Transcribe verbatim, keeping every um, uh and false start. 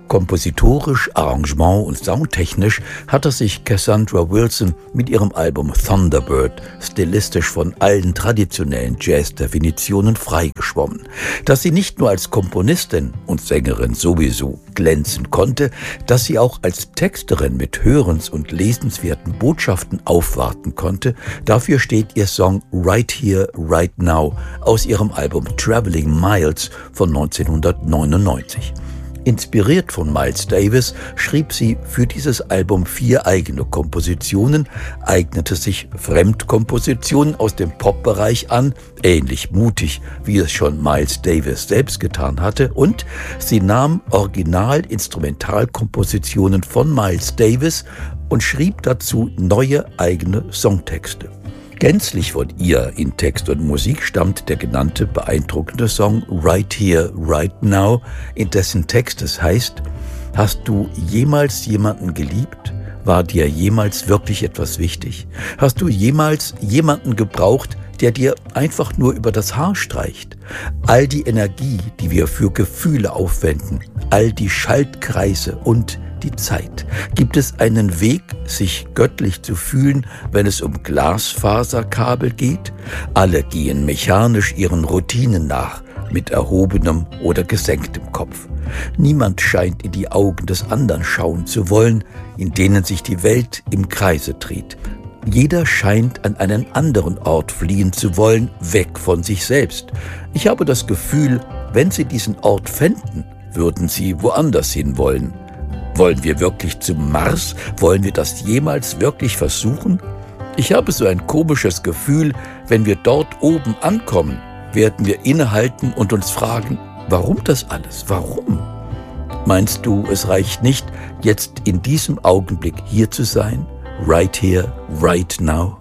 Kompositorisch, arrangement- und soundtechnisch hatte sich Cassandra Wilson mit ihrem Album Thunderbird stilistisch von allen traditionellen Jazz-Definitionen freigeschwommen. Dass sie nicht nur als Komponistin und Sängerin sowieso glänzen konnte, dass sie auch als Texterin mit hörens- und lesenswerten Botschaften aufwarten konnte, dafür steht ihr Song Right Here, Right Now aus ihrem Album Traveling Miles von neunzehnhundertneunundneunzig. Inspiriert von Miles Davis schrieb sie für dieses Album vier eigene Kompositionen, eignete sich Fremdkompositionen aus dem Pop-Bereich an, ähnlich mutig, wie es schon Miles Davis selbst getan hatte, und sie nahm Original-Instrumentalkompositionen von Miles Davis und schrieb dazu neue eigene Songtexte. Gänzlich von ihr in Text und Musik stammt der genannte beeindruckende Song Right Here, Right Now, in dessen Text es heißt: Hast du jemals jemanden geliebt? War dir jemals wirklich etwas wichtig? Hast du jemals jemanden gebraucht, der dir einfach nur über das Haar streicht? All die Energie, die wir für Gefühle aufwenden, all die Schaltkreise und die Zeit. Gibt es einen Weg, sich göttlich zu fühlen, wenn es um Glasfaserkabel geht? Alle gehen mechanisch ihren Routinen nach, mit erhobenem oder gesenktem Kopf. Niemand scheint in die Augen des anderen schauen zu wollen, in denen sich die Welt im Kreise dreht. Jeder scheint an einen anderen Ort fliehen zu wollen, weg von sich selbst. Ich habe das Gefühl, wenn sie diesen Ort fänden, würden sie woanders hin wollen. Wollen wir wirklich zum Mars? Wollen wir das jemals wirklich versuchen? Ich habe so ein komisches Gefühl, wenn wir dort oben ankommen, werden wir innehalten und uns fragen, warum das alles? Warum? Meinst du, es reicht nicht, jetzt in diesem Augenblick hier zu sein? Right here, right now?